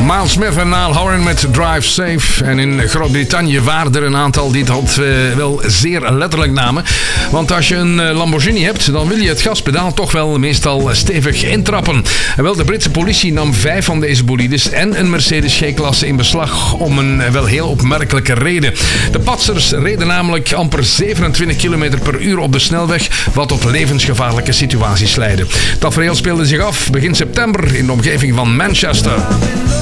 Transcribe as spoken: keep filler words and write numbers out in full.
Miles Smith en Niall Horan met Drive Safe. En in Groot-Brittannië waren er een aantal die dat uh, wel zeer letterlijk namen. Want als je een Lamborghini hebt, dan wil je het gaspedaal toch wel meestal stevig intrappen. En wel, de Britse politie nam vijf van deze bolides en een Mercedes G-klasse in beslag om een wel heel opmerkelijke reden. De patsers reden namelijk amper zevenentwintig kilometer per uur op de snelweg, wat tot levensgevaarlijke situaties leidde. Dat tafereel speelde zich af begin september in de omgeving van Manchester.